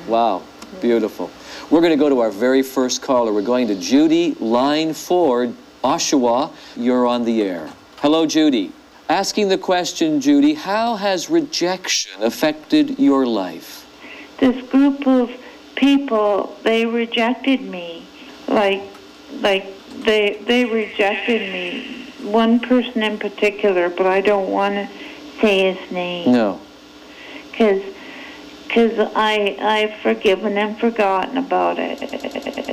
Wow, beautiful. We're going to go to our very first caller. We're going to Judy, line 4, Oshawa. You're on the air. Hello, Judy. Asking the question, Judy, how has rejection affected your life? This group of people, they rejected me. Like they rejected me. One person in particular, but I don't want to say his name. No. Because I've forgiven and forgotten about it.